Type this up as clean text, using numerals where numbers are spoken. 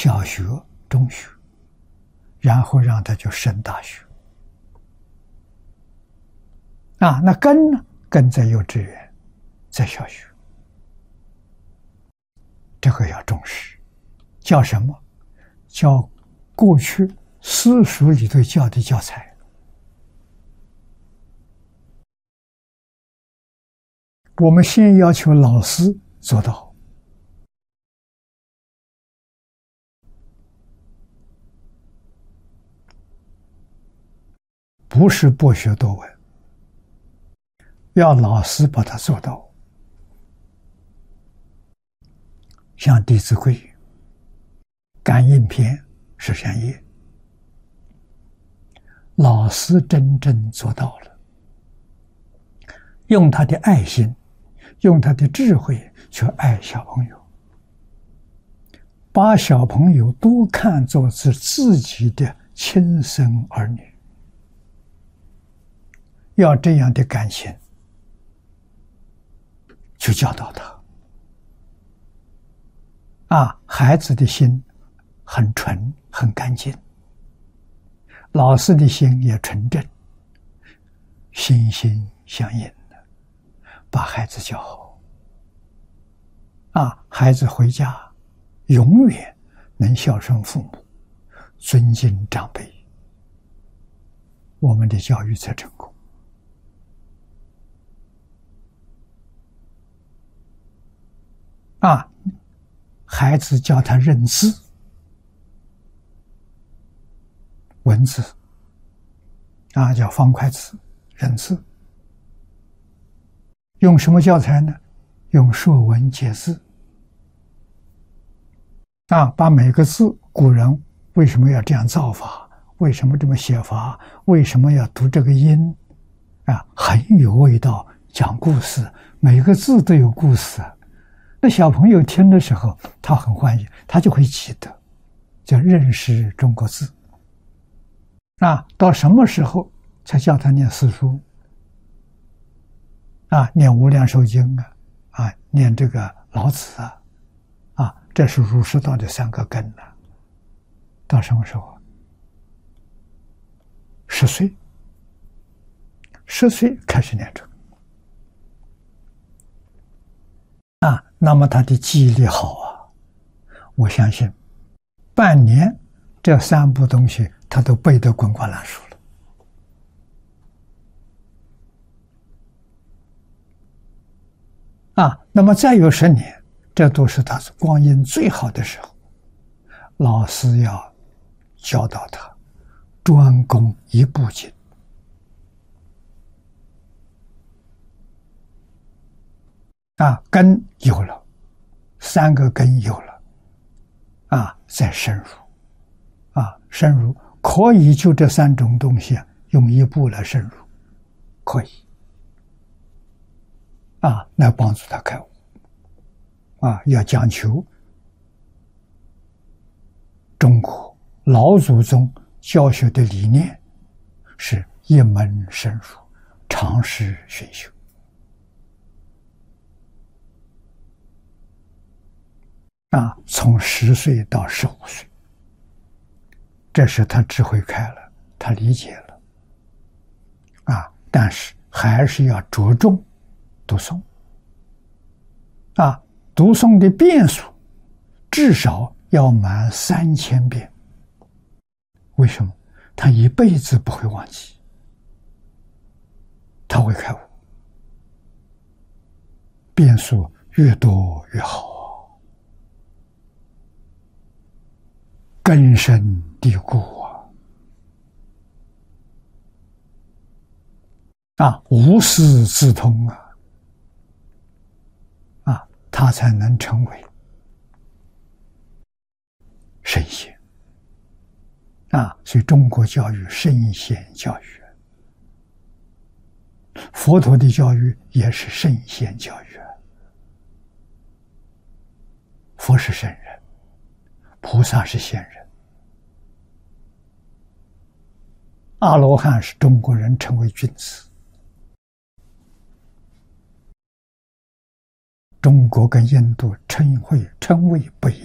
小学、中学，然后让他去升大学。那根呢？根在幼稚园，在小学，这个要重视。叫什么？叫过去私塾里头教的教材。我们先要求老师做到，不是博学多闻，要老师把它做到。像《弟子规》《感应篇》《十善业》，老师真正做到了，用他的爱心，用他的智慧去爱小朋友，把小朋友都看作是自己的亲生儿女，要这样的感情去教导他。孩子的心很纯很干净，老师的心也纯正，心心相印的，把孩子教好。孩子回家永远能孝顺父母，尊敬长辈，我们的教育才成功。孩子教他认字，文字叫方块字，认字。用什么教材呢？用《说文解字》把每个字，古人为什么要这样造法，为什么这么写法，为什么要读这个音很有味道，讲故事，每个字都有故事。那小朋友听的时候，他很欢喜，他就会记得，就认识中国字。到什么时候才叫他念四书？念《无量寿经》念这个老子这是儒释道的三个根了。到什么时候？10岁，10岁开始念这个。那么他的记忆力好我相信半年这3部东西他都背得滚瓜烂熟了。那么再有10年，这都是他光阴最好的时候，老师要教导他专攻一部经。根有了，3个根有了再深入深入可以就这3种东西用一部来深入，可以来帮助他开悟要讲求中国老祖宗教学的理念，是一门深入，长时熏修从10岁到15岁，这是他智慧开了，他理解了但是还是要着重读诵读诵的遍数至少要满3000遍。为什么？他一辈子不会忘记，他会开悟，遍数越多越好根深蒂固无师自通他才能成为圣贤所以中国教育圣贤教育，佛陀的教育也是圣贤教育。佛是圣人，菩萨是贤人，阿罗汉是中国人称为君子。中国跟印度称谓不一